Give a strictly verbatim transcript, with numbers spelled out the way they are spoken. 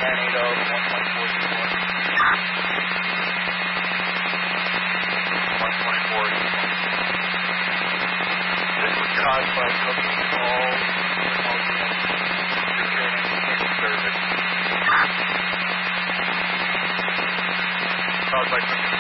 nine eight zero one one four two one. one one four two one. This was caused by cooking all remote units. You're training in service. Caused by cooking